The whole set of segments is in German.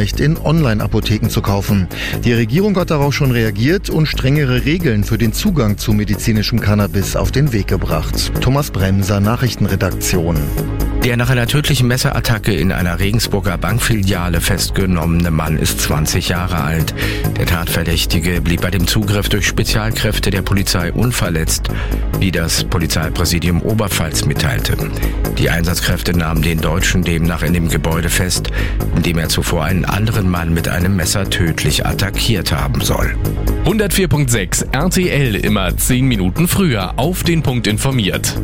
Impfrecht in Online-Apotheken zu kaufen. Die Regierung hat darauf schon reagiert und strengere Regeln für den Zugang zu medizinischem Cannabis auf den Weg gebracht. Thomas Bremser, Nachrichtenredaktion. Der nach einer tödlichen Messerattacke in einer Regensburger Bankfiliale festgenommene Mann ist 20 Jahre alt. Der Tatverdächtige blieb bei dem Zugriff durch Spezialkräfte der Polizei unverletzt, wie das Polizeipräsidium Oberpfalz mitteilte. Die Einsatzkräfte nahmen den Deutschen demnach in dem Gebäude fest, in dem er zuvor einen anderen Mann mit einem Messer tödlich attackiert haben soll. 104.6 RTL, immer 10 Minuten früher, auf den Punkt informiert.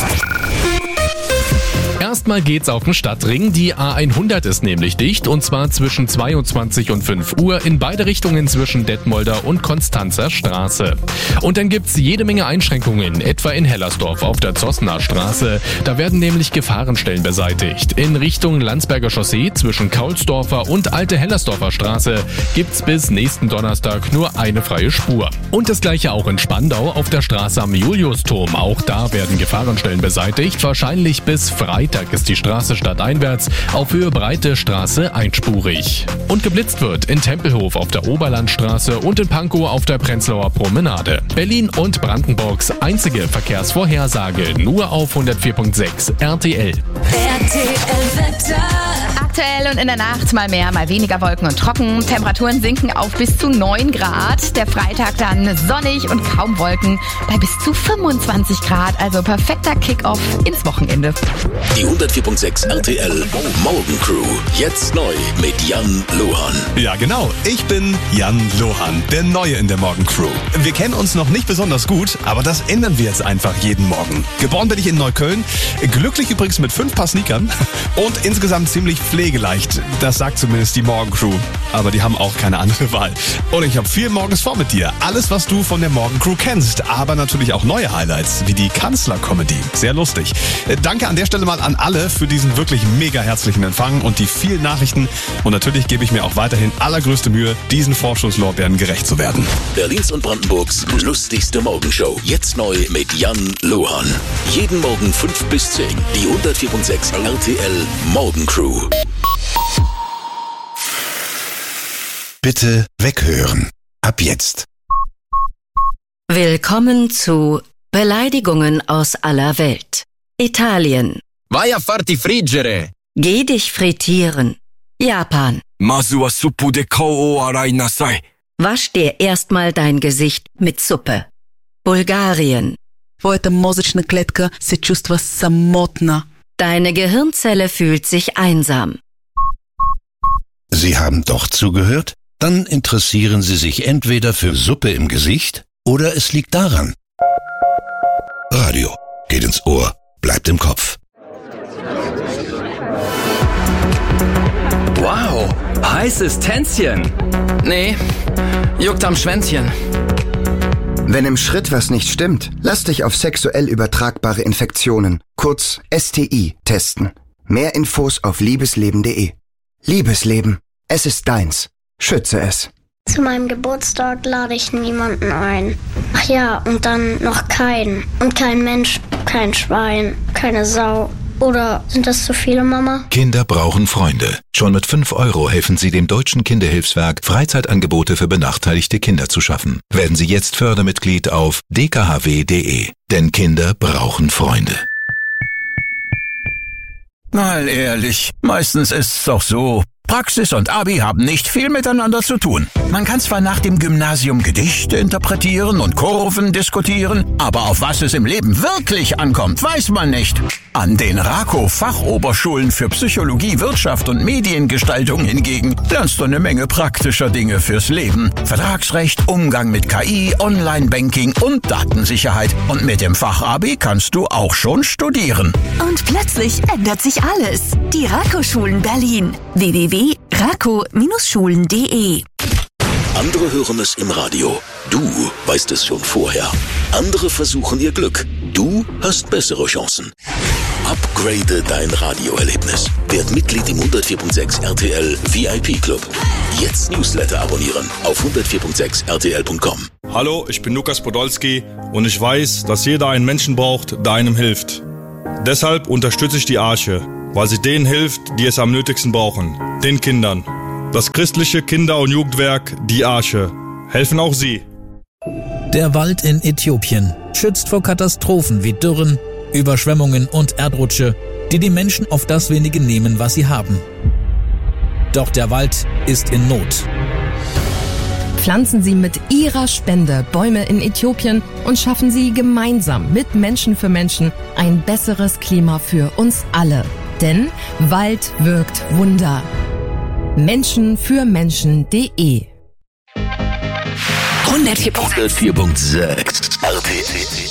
Erstmal geht's auf den Stadtring. Die A100 ist nämlich dicht, und zwar zwischen 22 und 5 Uhr in beide Richtungen zwischen Detmolder und Konstanzer Straße. Und dann gibt's jede Menge Einschränkungen, etwa in Hellersdorf auf der Zossener Straße. Da werden nämlich Gefahrenstellen beseitigt. In Richtung Landsberger Chaussee zwischen Kaulsdorfer und Alte Hellersdorfer Straße gibt's bis nächsten Donnerstag nur eine freie Spur. Und das gleiche auch in Spandau auf der Straße am Juliusturm. Auch da werden Gefahrenstellen beseitigt, wahrscheinlich bis Freitag ist die Straße stadteinwärts auf Höhe Breite Straße einspurig. Und geblitzt wird in Tempelhof auf der Oberlandstraße und in Pankow auf der Prenzlauer Promenade. Berlin und Brandenburgs einzige Verkehrsvorhersage nur auf 104.6 RTL. RTL-Wetter. Aktuell und in der Nacht mal mehr, mal weniger Wolken und trocken. Temperaturen sinken auf bis zu 9 Grad. Der Freitag dann sonnig und kaum Wolken bei bis zu 25 Grad. Also perfekter Kick-Off ins Wochenende. Die 104.6 RTL Morgencrew. Jetzt neu mit Jan Lohan. Ja, genau. Ich bin Jan Lohan, der Neue in der Morgencrew. Wir kennen uns noch nicht besonders gut, aber das ändern wir jetzt einfach jeden Morgen. Geboren bin ich in Neukölln. Glücklich übrigens mit 5 Paar Sneakern. Und insgesamt ziemlich pflegeleicht. Das sagt zumindest die Morgencrew. Aber die haben auch keine andere Wahl. Und ich habe viel morgens vor mit dir. Alles, was du von der Morgencrew kennst. Aber natürlich auch neue Highlights, wie die Kanzler-Comedy. Sehr lustig. Danke an der Stelle mal an alle für diesen wirklich mega herzlichen Empfang und die vielen Nachrichten. Und natürlich gebe ich mir auch weiterhin allergrößte Mühe, diesen Vorschusslorbeeren gerecht zu werden. Berlins und Brandenburgs lustigste Morgenshow. Jetzt neu mit Jan Lohan. Jeden Morgen 5 bis 10. Die 104.6 RTL Morgencrew. Bitte weghören. Ab jetzt. Willkommen zu Beleidigungen aus aller Welt. Italien. Vai a farti friggere. Geh dich frittieren. Japan. Masu wa suppu de kou o arai nasai. Wasch dir erstmal dein Gesicht mit Suppe. Bulgarien. Твоята мозъчна клетка се чувства самотна. Deine Gehirnzelle fühlt sich einsam. Sie haben doch zugehört? Dann interessieren Sie sich entweder für Suppe im Gesicht oder es liegt daran. Radio geht ins Ohr, bleibt im Kopf. Wow, heißes Tänzchen. Nee, juckt am Schwänzchen. Wenn im Schritt was nicht stimmt, lass dich auf sexuell übertragbare Infektionen, kurz STI, testen. Mehr Infos auf liebesleben.de. Liebesleben, es ist deins. Schütze es. Zu meinem Geburtstag lade ich niemanden ein. Ach ja, und dann noch keinen. Und kein Mensch, kein Schwein, keine Sau. Oder sind das zu viele, Mama? Kinder brauchen Freunde. Schon mit 5 € helfen Sie dem Deutschen Kinderhilfswerk, Freizeitangebote für benachteiligte Kinder zu schaffen. Werden Sie jetzt Fördermitglied auf dkhw.de. Denn Kinder brauchen Freunde. Mal ehrlich, meistens ist es doch so. Praxis und Abi haben nicht viel miteinander zu tun. Man kann zwar nach dem Gymnasium Gedichte interpretieren und Kurven diskutieren, aber auf was es im Leben wirklich ankommt, weiß man nicht. An den RAKO-Fachoberschulen für Psychologie, Wirtschaft und Mediengestaltung hingegen lernst du eine Menge praktischer Dinge fürs Leben. Vertragsrecht, Umgang mit KI, Online-Banking und Datensicherheit. Und mit dem Fach-Abi kannst du auch schon studieren. Und plötzlich ändert sich alles. Die RAKO-Schulen Berlin. www.rako-schulen.de. Andere hören es im Radio. Du weißt es schon vorher. Andere versuchen ihr Glück. Du hast bessere Chancen. Upgrade dein Radioerlebnis. Werd Mitglied im 104.6 RTL VIP Club. Jetzt Newsletter abonnieren auf 104.6 RTL.com. Hallo, ich bin Lukas Podolski und ich weiß, dass jeder einen Menschen braucht, der einem hilft. Deshalb unterstütze ich die Arche, weil sie denen hilft, die es am nötigsten brauchen, den Kindern. Das christliche Kinder- und Jugendwerk Die Arche. Helfen auch Sie. Der Wald in Äthiopien schützt vor Katastrophen wie Dürren, Überschwemmungen und Erdrutsche, die die Menschen auf das wenige nehmen, was sie haben. Doch der Wald ist in Not. Pflanzen Sie mit Ihrer Spende Bäume in Äthiopien und schaffen Sie gemeinsam mit Menschen für Menschen ein besseres Klima für uns alle. Denn Wald wirkt Wunder. Menschenfürmenschen.de 104.6 RTL.